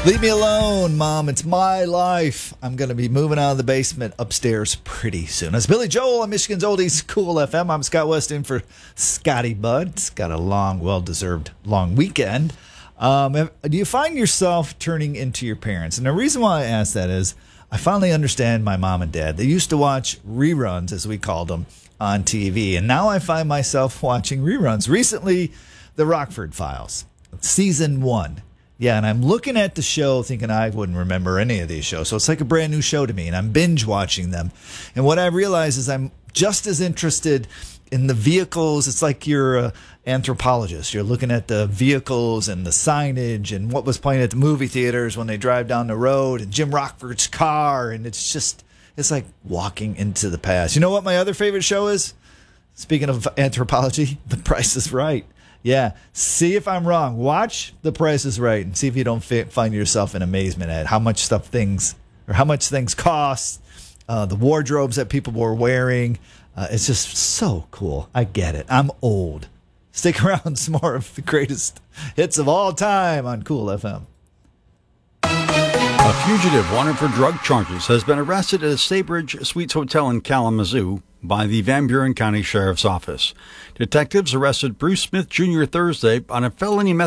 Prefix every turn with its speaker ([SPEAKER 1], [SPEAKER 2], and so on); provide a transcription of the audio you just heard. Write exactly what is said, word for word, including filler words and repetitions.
[SPEAKER 1] Leave me alone, Mom. It's my life. I'm going to be moving out of the basement upstairs pretty soon. It's Billy Joel on Michigan's Oldies Cool F M. I'm Scott West in for Scotty Bud. It's got a long, well-deserved long weekend. Um, do you find yourself turning into your parents? And the reason why I ask that is I finally understand my mom and dad. They used to watch reruns, as we called them, on T V. And now I find myself watching reruns. Recently, The Rockford Files, season one. Yeah, and I'm looking at the show thinking I wouldn't remember any of these shows. So it's like a brand new show to me, and I'm binge watching them. And what I realize is I'm just as interested in the vehicles. It's like you're an anthropologist. You're looking at the vehicles and the signage and what was playing at the movie theaters when they drive down the road and Jim Rockford's car. And it's just, it's like walking into the past. You know what my other favorite show is? Speaking of anthropology, The Price is Right. Yeah, see if I'm wrong. Watch The Price is Right and see if you don't fi- find yourself in amazement at how much stuff things or how much things cost, uh, the wardrobes that people were wearing. Uh, it's just so cool. I get it. I'm old. Stick around, some more of the greatest hits of all time on Cool F M.
[SPEAKER 2] A fugitive wanted for drug charges has been arrested at a Staybridge Suites Hotel in Kalamazoo by the Van Buren County Sheriff's Office. Detectives arrested Bruce Smith Junior Thursday on a felony meth